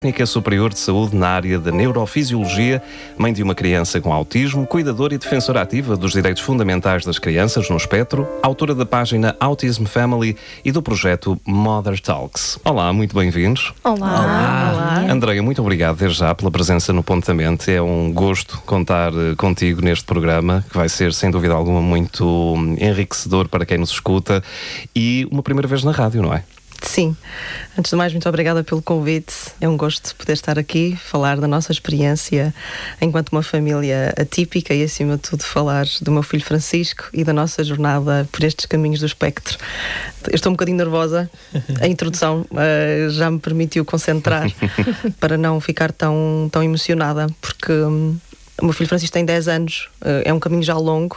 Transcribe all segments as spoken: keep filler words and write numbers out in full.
Técnica Superior de Saúde na área da Neurofisiologia, mãe de uma criança com autismo, cuidadora e defensora ativa dos direitos fundamentais das crianças no espectro, autora da página Autism Family e do projeto Mother Talks. Olá, muito bem-vindos. Olá. Olá. Olá. Andreia, muito obrigado desde já pela presença no Pontamente. É um gosto contar contigo neste programa, que vai ser, sem dúvida alguma, muito enriquecedor para quem nos escuta e uma primeira vez na rádio, não é? Sim. Antes de mais, muito obrigada pelo convite. É um gosto poder estar aqui, falar da nossa experiência enquanto uma família atípica e, acima de tudo, falar do meu filho Francisco e da nossa jornada por estes caminhos do espectro. Eu estou um bocadinho nervosa. A introdução uh, já me permitiu concentrar para não ficar tão, tão emocionada, porque um, o meu filho Francisco tem dez anos, uh, é um caminho já longo.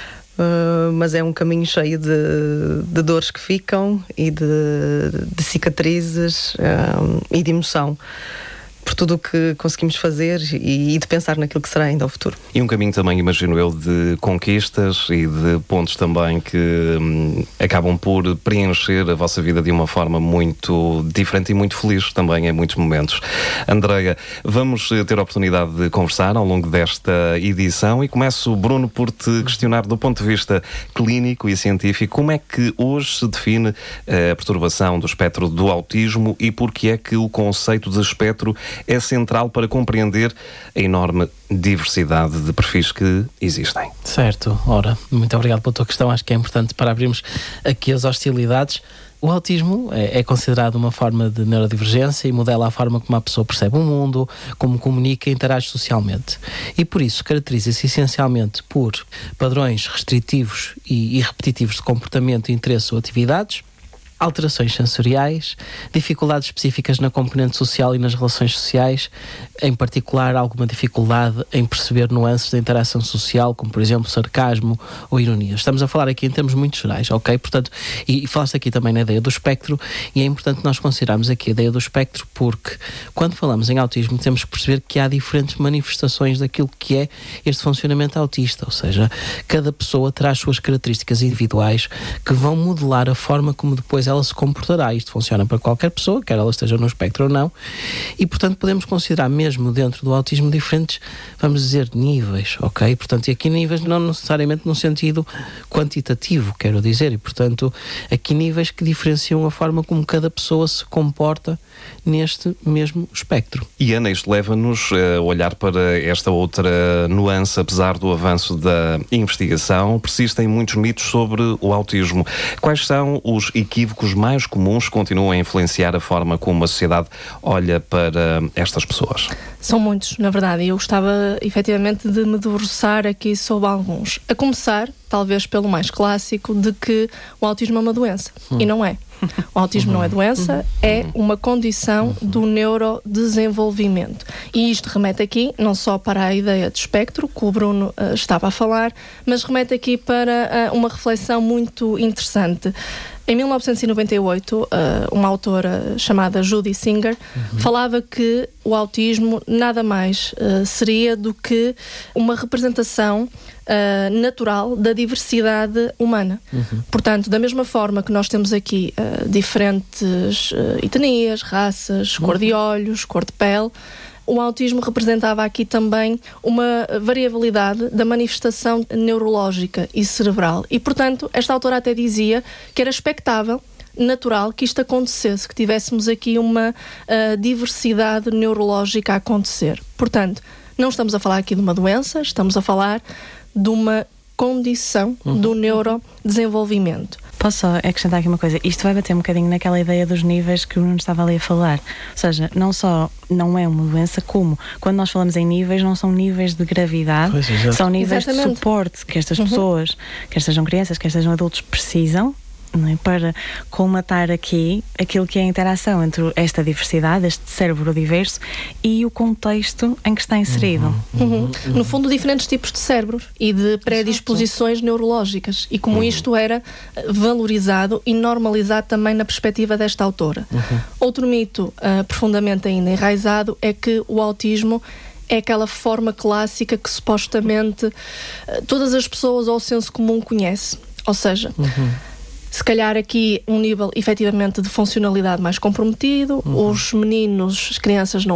Uh, mas é um caminho cheio de, de dores que ficam e de, de cicatrizes um, e de emoção por tudo o que conseguimos fazer e, e de pensar naquilo que será ainda o futuro. E um caminho também, imagino eu, de conquistas e de pontos também que hum, acabam por preencher a vossa vida de uma forma muito diferente e muito feliz também em muitos momentos. Andreia, vamos ter a oportunidade de conversar ao longo desta edição e começo, Bruno, por te questionar do ponto de vista clínico e científico, como é que hoje se define a perturbação do espectro do autismo e porque é que o conceito de espectro é central para compreender a enorme diversidade de perfis que existem. Certo, ora, muito obrigado pela tua questão. Acho que é importante para abrirmos aqui as hostilidades. O autismo é, é considerado uma forma de neurodivergência e modela a forma como a pessoa percebe o mundo, como comunica e interage socialmente. E por isso caracteriza-se essencialmente por padrões restritivos e, e repetitivos de comportamento, interesse ou atividades, alterações sensoriais, dificuldades específicas na componente social e nas relações sociais, em particular alguma dificuldade em perceber nuances da interação social, como por exemplo sarcasmo ou ironia. Estamos a falar aqui em termos muito gerais, ok? Portanto, e, e falaste aqui também na ideia do espectro, e é importante nós considerarmos aqui a ideia do espectro porque quando falamos em autismo temos que perceber que há diferentes manifestações daquilo que é este funcionamento autista, ou seja, cada pessoa terá as suas características individuais que vão modelar a forma como depois ela se comportará. Isto funciona para qualquer pessoa, quer ela esteja no espectro ou não, e portanto podemos considerar mesmo dentro do autismo diferentes, vamos dizer, níveis, ok? Portanto, e aqui níveis não necessariamente no sentido quantitativo, quero dizer, e portanto aqui níveis que diferenciam a forma como cada pessoa se comporta neste mesmo espectro. E Ana, isto leva-nos a olhar para esta outra nuance, apesar do avanço da investigação, persistem muitos mitos sobre o autismo. Quais são os equívocos mais comuns que continuam a influenciar a forma como a sociedade olha para estas pessoas? São muitos, na verdade, e eu gostava efetivamente de me debruçar aqui sobre alguns. A começar, talvez pelo mais clássico, de que o autismo é uma doença. Hum. E não é. O autismo não é doença, é uma condição do neurodesenvolvimento. E isto remete aqui não só para a ideia de espectro, que o Bruno uh, estava a falar, mas remete aqui para uh, uma reflexão muito interessante. Em mil novecentos e noventa e oito, uma autora chamada Judy Singer uhum. falava que o autismo nada mais uh, seria do que uma representação uh, natural da diversidade humana. Uhum. Portanto, da mesma forma que nós temos aqui uh, diferentes uh, etnias, raças, uhum. cor de olhos, cor de pele, o autismo representava aqui também uma variabilidade da manifestação neurológica e cerebral. E, portanto, esta autora até dizia que era expectável, natural, que isto acontecesse, que tivéssemos aqui uma uh, diversidade neurológica a acontecer. Portanto, não estamos a falar aqui de uma doença, estamos a falar de uma condição uhum. do neurodesenvolvimento. Posso só acrescentar aqui uma coisa? Isto vai bater um bocadinho naquela ideia dos níveis que o Bruno estava ali a falar. Ou seja, não só não é uma doença, como quando nós falamos em níveis, não são níveis de gravidade, pois, são níveis Exatamente. de suporte que estas uhum. pessoas, quer sejam crianças, quer sejam adultos, precisam, não é? Para colmatar aqui aquilo que é a interação entre esta diversidade, este cérebro diverso e o contexto em que está inserido. Uhum. Uhum. Uhum. No fundo, diferentes tipos de cérebros e de predisposições neurológicas e como uhum. isto era valorizado e normalizado também na perspectiva desta autora. Uhum. Outro mito uh, profundamente ainda enraizado é que o autismo é aquela forma clássica que supostamente uh, todas as pessoas ao senso comum conhecem. Ou seja, uhum. Se calhar aqui um nível efetivamente de funcionalidade mais comprometido, uhum. os meninos, as crianças não